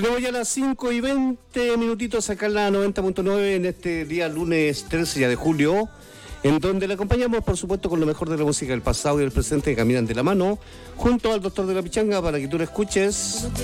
Tenemos ya las 5:20 minutitos acá en la 90.9 en este día lunes 13 ya de julio, en donde le acompañamos, por supuesto, con lo mejor de la música del pasado y del presente que caminan de la mano, junto al doctor de la Pichanga para que tú lo escuches.